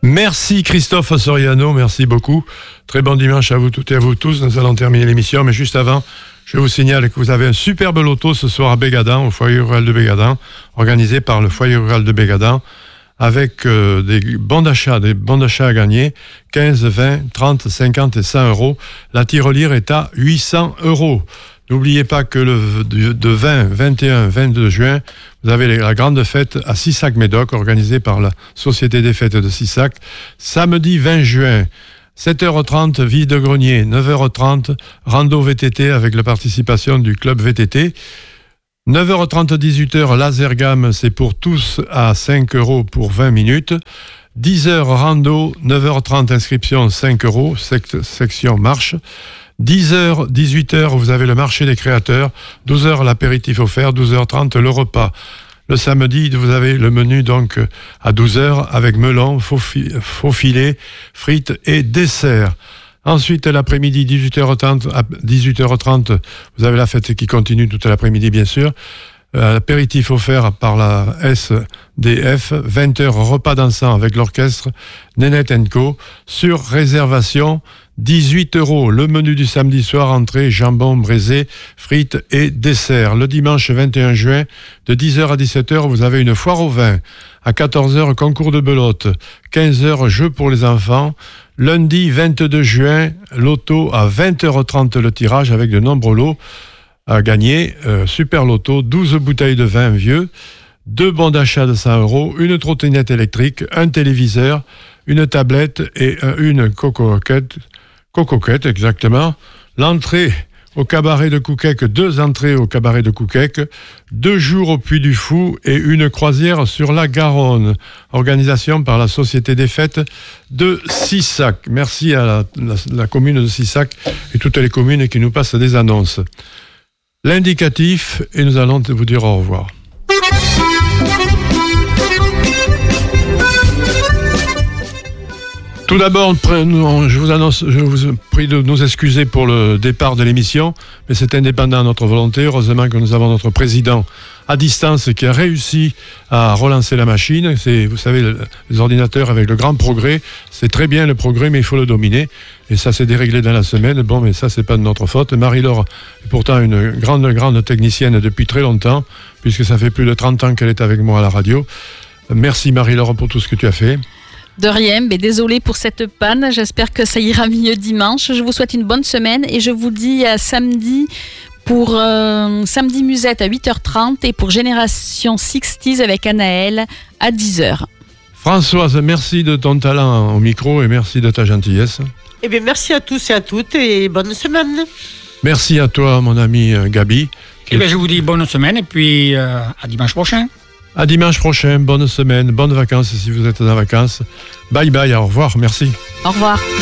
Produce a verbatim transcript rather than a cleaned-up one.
Merci Christophe Soriano, merci beaucoup. Très bon dimanche à vous toutes et à vous tous. Nous allons terminer l'émission, mais juste avant, je vous signale que vous avez un superbe loto ce soir à Bégadan, au foyer rural de Bégadan, organisé par le foyer rural de Bégadan, avec euh, des bons d'achat, des bons d'achat à gagner, quinze, vingt, trente, cinquante et cent euros. La tirelire est à huit cents euros. N'oubliez pas que le, de vingt, vingt et un, vingt-deux juin, vous avez la grande fête à Sissac-Médoc, organisée par la Société des Fêtes de Sissac. Samedi vingt juin, sept heures trente, vide-grenier, neuf heures trente, rando V T T avec la participation du club V T T. neuf heures trente, dix-huit heures, laser gamme, c'est pour tous à cinq euros pour vingt minutes. dix heures rando, neuf heures trente, inscription cinq euros, sec- section marche. dix heures, dix-huit heures, vous avez le marché des créateurs. douze heures, l'apéritif offert. douze heures trente, le repas. Le samedi, vous avez le menu donc à douze heures avec melon, faux, fi- faux filet, frites et dessert. Ensuite, l'après-midi, dix-huit heures trente, à dix-huit heures trente, vous avez la fête qui continue toute l'après-midi, bien sûr. Euh, l'apéritif offert par la S D F. vingt heures, repas dansant avec l'orchestre Nénette and Co. Sur réservation, dix-huit euros. Le menu du samedi soir, entrée, jambon braisé, frites et dessert. Le dimanche vingt et un juin, de dix heures à dix-sept heures, vous avez une foire au vin. À quatorze heures, concours de belote. quinze heures, jeux pour les enfants. Lundi vingt-deux juin, loto à vingt heures trente le tirage avec de nombreux lots à gagner. Euh, super loto, douze bouteilles de vin vieux, deux bons d'achat de cent euros, une trottinette électrique, un téléviseur, une tablette et euh, une cocoquette. Cocoquette, exactement. L'entrée au cabaret de Couquec, deux entrées au cabaret de Couquec, deux jours au Puy du Fou et une croisière sur la Garonne. Organisation par la Société des Fêtes de Sissac. Merci à la, la, la commune de Sissac et toutes les communes qui nous passent des annonces. L'indicatif, et nous allons vous dire au revoir. Tout d'abord, je vous annonce, je vous prie de nous excuser pour le départ de l'émission, mais c'est indépendant de notre volonté. Heureusement que nous avons notre président à distance qui a réussi à relancer la machine. C'est, vous savez, les ordinateurs avec le grand progrès, c'est très bien le progrès, mais il faut le dominer. Et ça s'est déréglé dans la semaine. Bon, mais ça, c'est pas de notre faute. Marie-Laure est pourtant une grande, grande technicienne depuis très longtemps, puisque ça fait plus de trente ans qu'elle est avec moi à la radio. Merci Marie-Laure pour tout ce que tu as fait. De rien, mais désolé pour cette panne. J'espère que ça ira mieux dimanche. Je vous souhaite une bonne semaine et je vous dis à samedi pour euh, Samedi Musette à huit heures trente et pour Génération soixante avec Anaël à dix heures. Françoise, merci de ton talent au micro et merci de ta gentillesse. Eh bien, merci à tous et à toutes et bonne semaine. Merci à toi, mon ami Gabi. Eh bien, je vous dis bonne semaine et puis euh, à dimanche prochain. À dimanche prochain, bonne semaine, bonnes vacances si vous êtes en vacances. Bye bye, au revoir, merci. Au revoir.